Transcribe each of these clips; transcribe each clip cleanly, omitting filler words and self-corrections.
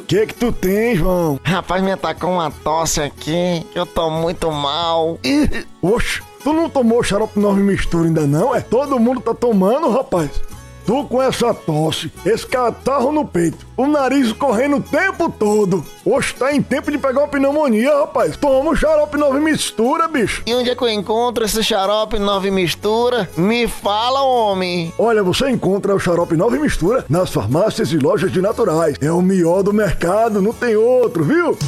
Que tu tem, João? Rapaz, me atacou uma tosse aqui, eu tô muito mal. Ih, oxe, tu não tomou xarope 9 mistura ainda não, é? Todo mundo tá tomando, rapaz. Tu com essa tosse, esse catarro no peito, o nariz correndo o tempo todo. Oxe, tá em tempo de pegar uma pneumonia, rapaz. Toma o xarope 9 mistura, bicho. E onde é que eu encontro esse xarope 9 mistura? Me fala, homem. Olha, você encontra o xarope 9 mistura nas farmácias e lojas de naturais. É o melhor do mercado, não tem outro, viu?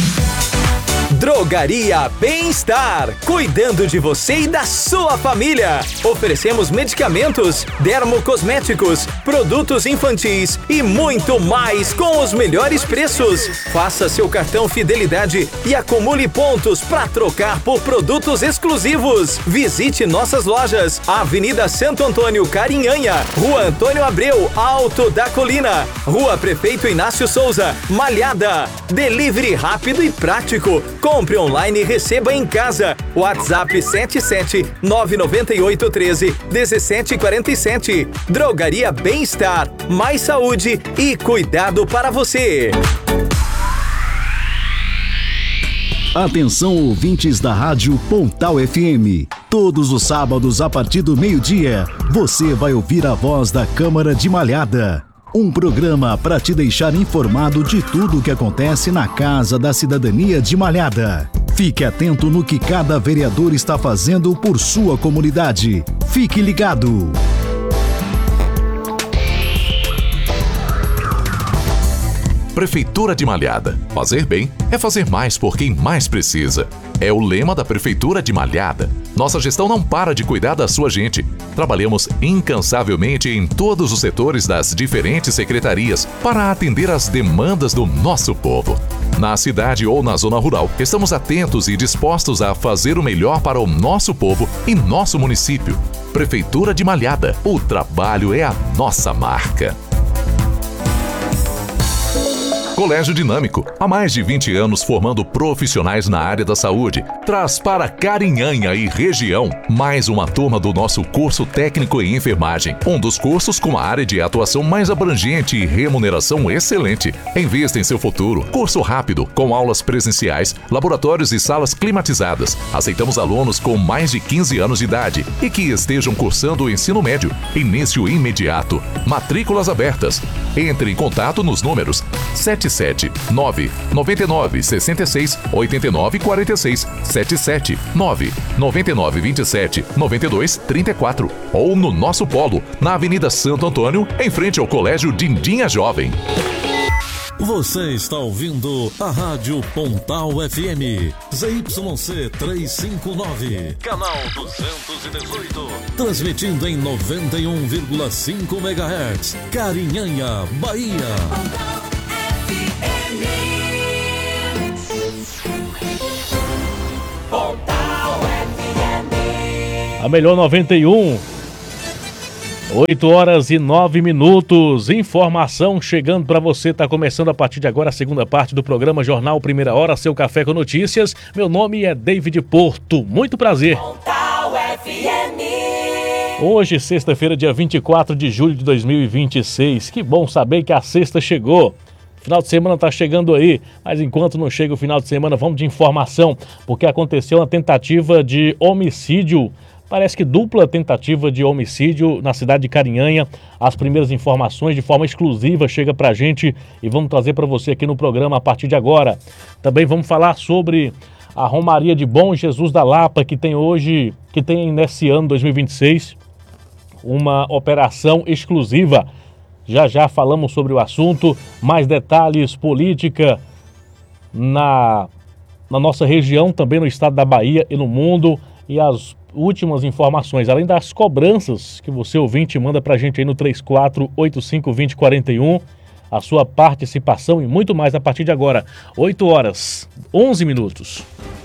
Drogaria Bem-Estar, cuidando de você e da sua família. Oferecemos medicamentos, dermocosméticos, produtos infantis e muito mais com os melhores preços. Faça seu cartão Fidelidade e acumule pontos para trocar por produtos exclusivos. Visite nossas lojas: Avenida Santo Antônio, Carinhanha, Rua Antônio Abreu, Alto da Colina, Rua Prefeito Inácio Souza, Malhada. Delivery rápido e prático. Compre online e receba em casa. WhatsApp 77998131747. Drogaria Bem-Estar. Mais saúde e cuidado para você. Atenção, ouvintes da Rádio Pontal FM. Todos os sábados, a partir do meio-dia, você vai ouvir a voz da Câmara de Malhada. Um programa para te deixar informado de tudo o que acontece na Casa da Cidadania de Malhada. Fique atento no que cada vereador está fazendo por sua comunidade. Fique ligado. Prefeitura de Malhada. Fazer bem é fazer mais por quem mais precisa. É o lema da Prefeitura de Malhada. Nossa gestão não para de cuidar da sua gente. Trabalhamos incansavelmente em todos os setores das diferentes secretarias para atender às demandas do nosso povo. Na cidade ou na zona rural, estamos atentos e dispostos a fazer o melhor para o nosso povo e nosso município. Prefeitura de Malhada. O trabalho é a nossa marca. Colégio Dinâmico, há mais de 20 anos formando profissionais na área da saúde, traz para Carinhanha e região mais uma turma do nosso curso técnico em enfermagem, um dos cursos com a área de atuação mais abrangente e remuneração excelente. Invista em seu futuro. Curso rápido, com aulas presenciais, laboratórios e salas climatizadas. Aceitamos alunos com mais de 15 anos de idade e que estejam cursando o ensino médio. Início imediato. Matrículas abertas. Entre em contato nos números 779-9966-8946, 779-9927-9234 ou no nosso polo, na Avenida Santo Antônio, em frente ao Colégio Dindinha Jovem. Você está ouvindo a Rádio Pontal FM, ZYC 359, canal 218, transmitindo em 91,5 MHz, Carinhanha, Bahia. Pontal FM. Pontal FM. A melhor 91. 8h09. Informação chegando para você. Está começando a partir de agora a segunda parte do programa Jornal Primeira Hora, seu café com notícias. Meu nome é David Porto. Muito prazer. Pontal FM. Hoje, sexta-feira, dia 24 de julho de 2026. Que bom saber que a sexta chegou. Final de semana está chegando aí, mas enquanto não chega o final de semana, vamos de informação, porque aconteceu uma tentativa de homicídio. Parece que dupla tentativa de homicídio na cidade de Carinhanha. As primeiras informações de forma exclusiva chega pra gente e vamos trazer para você aqui no programa a partir de agora. Também vamos falar sobre a Romaria de Bom Jesus da Lapa, que tem nesse ano 2026 uma operação exclusiva. Já já falamos sobre o assunto, mais detalhes, política na nossa região, também no estado da Bahia e no mundo, e as últimas informações, além das cobranças que você ouvinte manda pra gente aí no 34852041, a sua participação e muito mais a partir de agora, 8h11.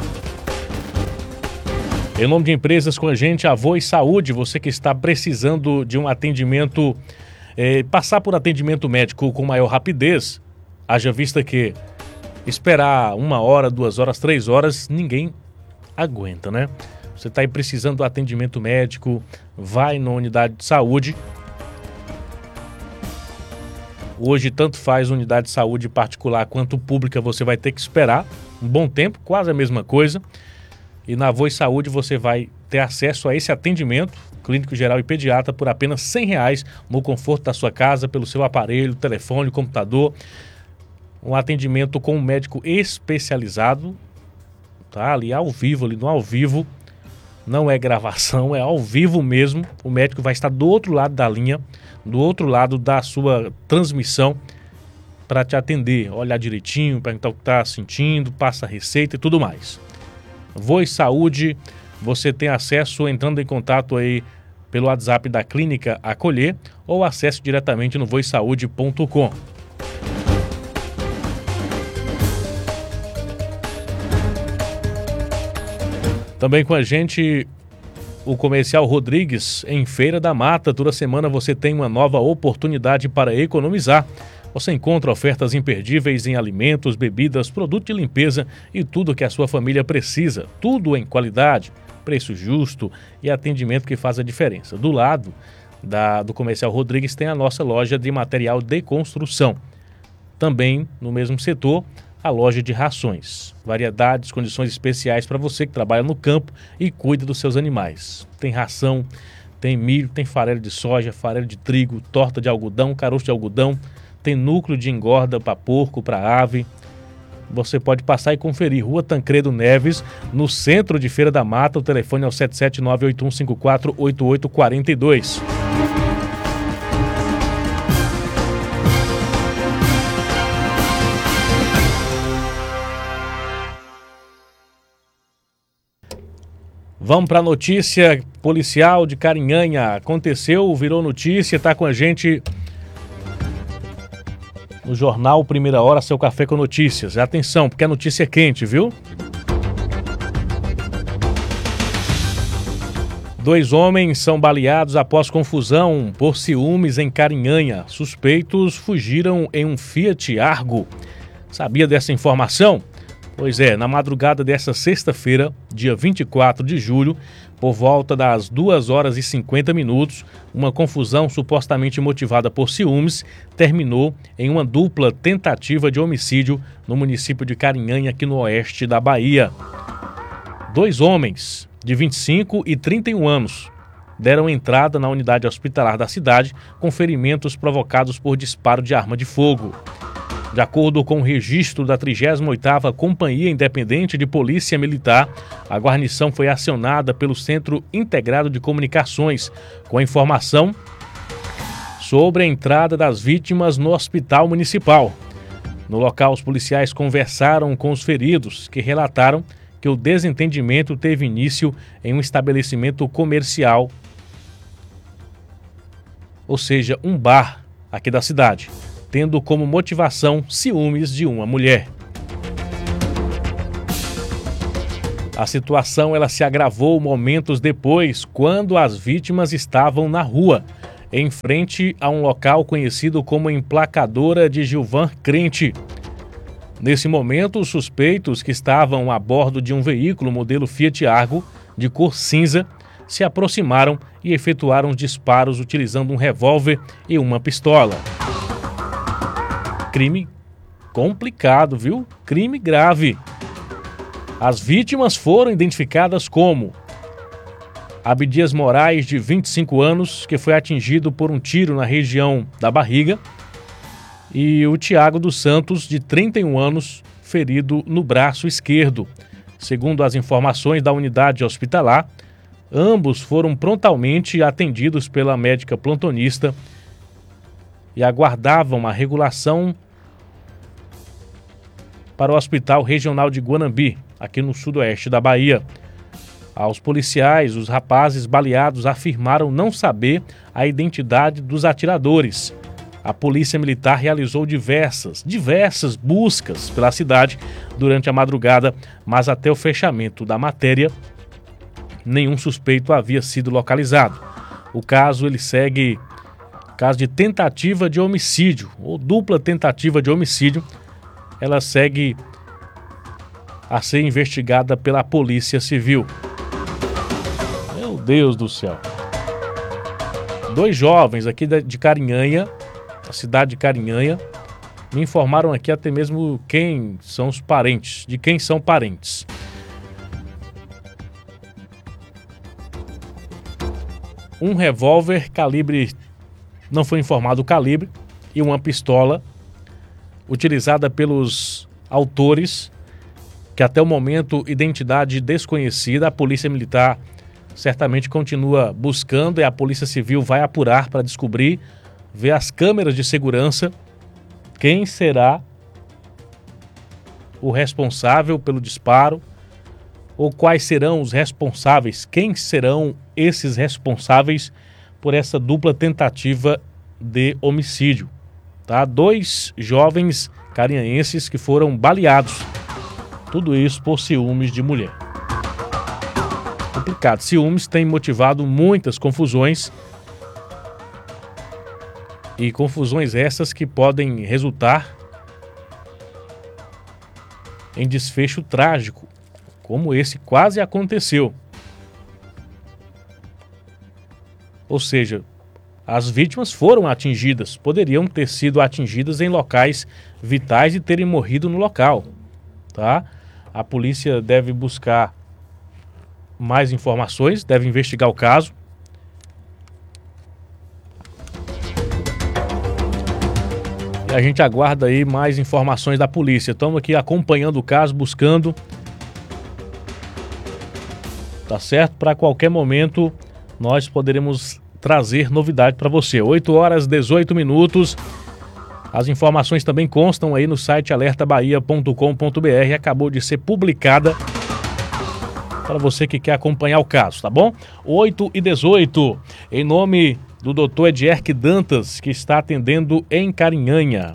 Em nome de empresas com a gente, Avô Saúde, você que está precisando de um atendimento, passar por atendimento médico com maior rapidez, haja vista que esperar 1 hora, 2 horas, 3 horas, ninguém aguenta, né? Você está aí precisando do atendimento médico, vai na unidade de saúde. Hoje, tanto faz unidade de saúde particular quanto pública, você vai ter que esperar um bom tempo, quase a mesma coisa. E na Voz Saúde você vai ter acesso a esse atendimento clínico geral e pediatra por apenas R$100 no conforto da sua casa, pelo seu aparelho, telefone, computador. Um atendimento com um médico especializado, tá? Ali ao vivo, ali no ao vivo. Não é gravação, é ao vivo mesmo. O médico vai estar do outro lado da linha, do outro lado da sua transmissão, para te atender, olhar direitinho, perguntar o que está sentindo, passa a receita e tudo mais. Voz Saúde, você tem acesso entrando em contato aí pelo WhatsApp da Clínica Acolher ou acesse diretamente no vozsaude.com. Também com a gente o Comercial Rodrigues em Feira da Mata. Toda semana você tem uma nova oportunidade para economizar. Você encontra ofertas imperdíveis em alimentos, bebidas, produto de limpeza e tudo que a sua família precisa. Tudo em qualidade, preço justo e atendimento que faz a diferença. Do lado do Comercial Rodrigues tem a nossa loja de material de construção. Também no mesmo setor, a loja de rações. Variedades, condições especiais para você que trabalha no campo e cuida dos seus animais. Tem ração, tem milho, tem farelo de soja, farelo de trigo, torta de algodão, caroço de algodão, tem núcleo de engorda para porco, para ave. Você pode passar e conferir. Rua Tancredo Neves, no centro de Feira da Mata. O telefone é o 77981548842. Vamos para a notícia policial de Carinhanha. Aconteceu, virou notícia, está com a gente no Jornal Primeira Hora, seu café com notícias. Atenção, porque a notícia é quente, viu? 2 homens são baleados após confusão por ciúmes em Carinhanha. Suspeitos fugiram em um Fiat Argo. Sabia dessa informação? Pois é, na madrugada desta sexta-feira, dia 24 de julho, por volta das 2h50, uma confusão supostamente motivada por ciúmes terminou em uma dupla tentativa de homicídio no município de Carinhanha, aqui no oeste da Bahia. 2 homens de 25 e 31 anos deram entrada na unidade hospitalar da cidade com ferimentos provocados por disparo de arma de fogo. De acordo com o registro da 38ª Companhia Independente de Polícia Militar, a guarnição foi acionada pelo Centro Integrado de Comunicações com a informação sobre a entrada das vítimas no hospital municipal. No local, os policiais conversaram com os feridos, que relataram que o desentendimento teve início em um estabelecimento comercial, ou seja, um bar aqui da cidade, tendo como motivação ciúmes de uma mulher. A situação ela se agravou momentos depois, quando as vítimas estavam na rua, em frente a um local conhecido como Emplacadora de Gilvan Crente. Nesse momento, os suspeitos que estavam a bordo de um veículo modelo Fiat Argo, de cor cinza, se aproximaram e efetuaram os disparos utilizando um revólver e uma pistola. Crime complicado, viu? Crime grave. As vítimas foram identificadas como Abdias Moraes, de 25 anos, que foi atingido por um tiro na região da barriga, e o Tiago dos Santos, de 31 anos, ferido no braço esquerdo. Segundo as informações da unidade hospitalar, ambos foram prontamente atendidos pela médica plantonista e aguardavam a regulação para o Hospital Regional de Guanambi, aqui no sudoeste da Bahia. Aos policiais, os rapazes baleados afirmaram não saber a identidade dos atiradores. A Polícia Militar realizou diversas buscas pela cidade durante a madrugada, mas até o fechamento da matéria, nenhum suspeito havia sido localizado. O caso ele segue caso de tentativa de homicídio ou dupla tentativa de homicídio. Ela segue a ser investigada pela Polícia Civil. Meu Deus do céu. 2 jovens aqui de Carinhanha da cidade de Carinhanha. Me informaram aqui até mesmo quem são os parentes, de quem são parentes. Um revólver calibre, não foi informado o calibre, e uma pistola utilizada pelos autores, que até o momento identidade desconhecida. A Polícia Militar certamente continua buscando e a Polícia Civil vai apurar para descobrir, ver as câmeras de segurança, quem será o responsável pelo disparo ou quais serão os responsáveis, quem serão esses responsáveis por essa dupla tentativa de homicídio. Tá? 2 jovens carinhanenses que foram baleados, tudo isso por ciúmes de mulher. Complicado. Ciúmes tem motivado muitas confusões, e confusões essas que podem resultar em desfecho trágico, como esse quase aconteceu. Ou seja, as vítimas foram atingidas, poderiam ter sido atingidas em locais vitais e terem morrido no local, tá? A polícia deve buscar mais informações, deve investigar o caso. E a gente aguarda aí mais informações da polícia. Estamos aqui acompanhando o caso, buscando. Tá certo? Para qualquer momento nós poderemos trazer novidade para você. 8h18. As informações também constam aí no site alertabahia.com.br. Acabou de ser publicada para você que quer acompanhar o caso, tá bom? 8h18. Em nome do Dr. Edierque Dantas, que está atendendo em Carinhanha.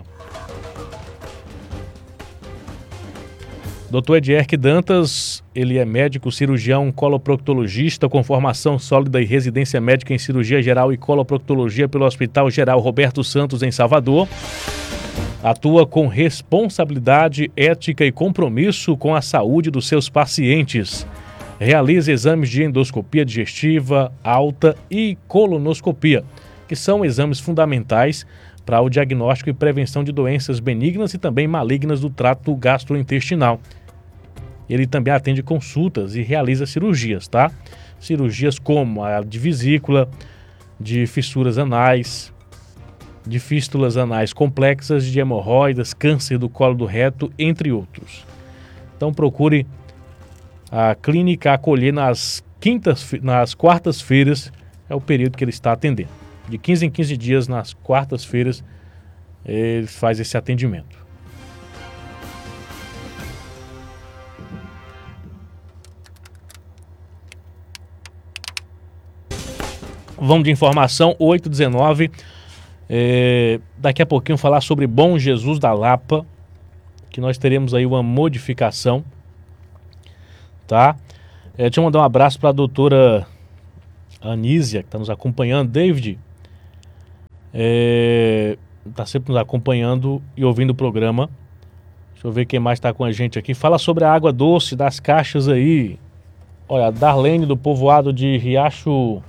Dr. Edierque Dantas, ele é médico cirurgião coloproctologista com formação sólida e residência médica em cirurgia geral e coloproctologia pelo Hospital Geral Roberto Santos, em Salvador. Atua com responsabilidade, ética e compromisso com a saúde dos seus pacientes. Realiza exames de endoscopia digestiva, alta e colonoscopia, que são exames fundamentais para o diagnóstico e prevenção de doenças benignas e também malignas do trato gastrointestinal. Ele também atende consultas e realiza cirurgias, tá? Cirurgias como a de vesícula, de fissuras anais, de fístulas anais complexas, de hemorroidas, câncer do colo do reto, entre outros. Então procure a clínica Acolher nas quartas-feiras, é o período que ele está atendendo. De 15 em 15 dias, nas quartas-feiras, ele faz esse atendimento. Vamos de informação, 8h19. Daqui a pouquinho falar sobre Bom Jesus da Lapa, que nós teremos aí uma modificação. Tá? Deixa eu mandar um abraço para a doutora Anísia, que está nos acompanhando. David está sempre nos acompanhando e ouvindo o programa. Deixa eu ver quem mais está com a gente aqui. Fala sobre a água doce das caixas aí. Olha, a Darlene do povoado de Riacho...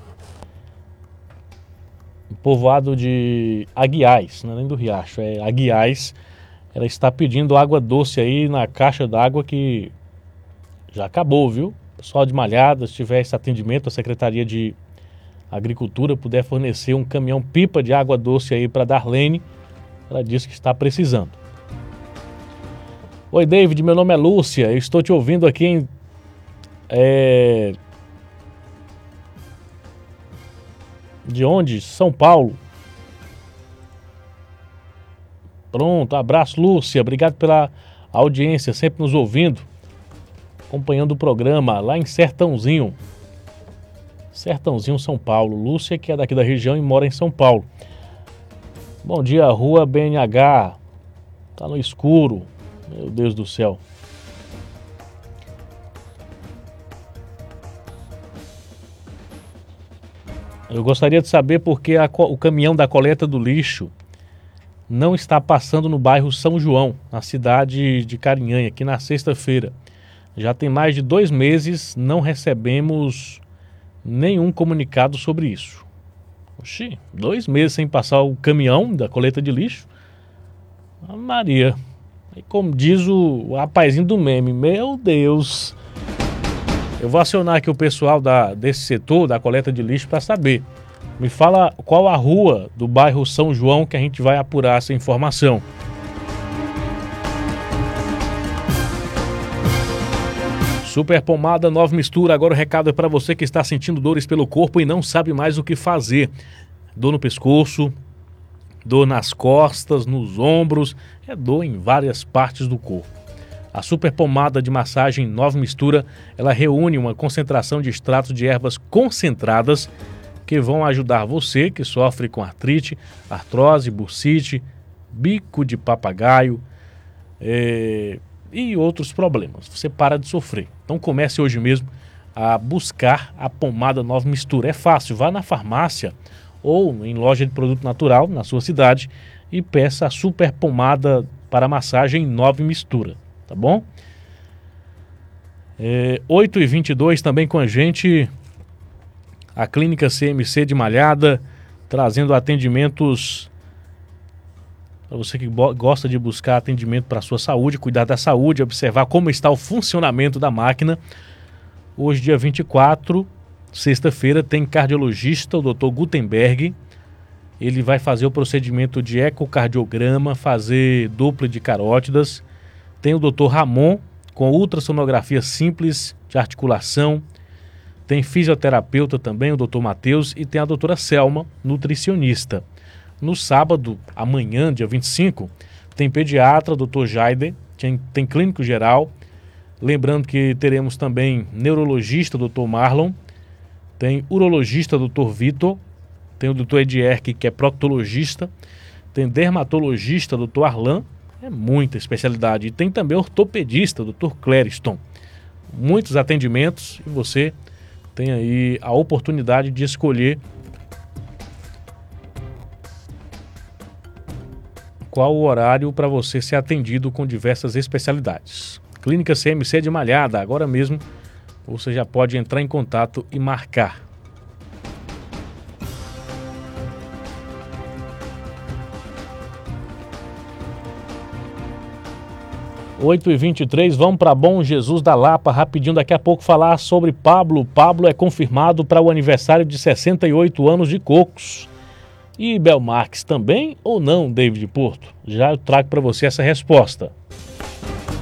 Povoado de Aguiais, não é nem do Riacho, é Aguiais. Ela está pedindo água doce aí na caixa d'água que... já acabou, viu? Pessoal de Malhada, se tiver esse atendimento, a Secretaria de Agricultura puder fornecer um caminhão-pipa de água doce aí para Darlene, ela disse que está precisando. Oi, David, meu nome é Lúcia, eu estou te ouvindo aqui em... De onde? São Paulo. Pronto, abraço, Lúcia, obrigado pela audiência, sempre nos ouvindo, acompanhando o programa lá em Sertãozinho, São Paulo. Lúcia, que é daqui da região e mora em São Paulo. Bom dia, Rua BNH, tá no escuro, meu Deus do céu. Eu gostaria de saber por que o caminhão da coleta do lixo não está passando no bairro São João, na cidade de Carinhanha, aqui na sexta-feira. Já tem mais de 2 meses, não recebemos nenhum comunicado sobre isso. Oxi, 2 meses sem passar o caminhão da coleta de lixo. A Maria. E como diz o rapazinho do meme, meu Deus. Eu vou acionar aqui o pessoal desse setor, da coleta de lixo, para saber. Me fala qual a rua do bairro São João que a gente vai apurar essa informação. Super Pomada Nova Mistura. Agora o recado é para você que está sentindo dores pelo corpo e não sabe mais o que fazer. Dor no pescoço, dor nas costas, nos ombros, dor em várias partes do corpo. A Super Pomada de Massagem Nova Mistura, ela reúne uma concentração de extratos de ervas concentradas que vão ajudar você que sofre com artrite, artrose, bursite, bico de papagaio e outros problemas. Você para de sofrer. Então comece hoje mesmo a buscar a pomada Nova Mistura. É fácil, vá na farmácia ou em loja de produto natural na sua cidade e peça a Super Pomada para massagem Nova Mistura, tá bom? 8h22 também com a gente a Clínica CMC de Malhada, trazendo atendimentos para você que gosta de buscar atendimento para a sua saúde, cuidar da saúde, observar como está o funcionamento da máquina. Hoje, dia 24, sexta-feira, tem cardiologista, o Dr. Gutenberg. Ele vai fazer o procedimento de ecocardiograma, fazer dupla de carótidas. Tem o Dr. Ramon, com ultrassonografia simples de articulação. Tem fisioterapeuta também, o Dr. Matheus. E tem a doutora Selma, nutricionista. No sábado, amanhã, dia 25, tem pediatra, Dr. Jaider, tem clínico geral. Lembrando que teremos também neurologista, Dr. Marlon. Tem urologista, Dr. Vitor. Tem o Dr. Edierque, que é proctologista. Tem dermatologista, Dr. Arlan. É muita especialidade. E tem também ortopedista, Dr. Clériston. Muitos atendimentos e você tem aí a oportunidade de escolher qual o horário para você ser atendido com diversas especialidades. Clínica CMC de Malhada, agora mesmo você já pode entrar em contato e marcar. (8h23) 8h23, vamos para Bom Jesus da Lapa, rapidinho, daqui a pouco falar sobre Pablo. Pablo é confirmado para o aniversário de 68 anos de Cocos. E Belmarx também ou não, David Porto? Já eu trago para você essa resposta.